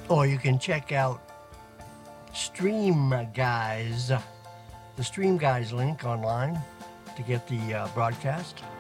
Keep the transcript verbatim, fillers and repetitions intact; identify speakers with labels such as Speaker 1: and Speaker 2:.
Speaker 1: Or you can check out Stream Guys, the Stream Guys link online to get the uh, broadcast.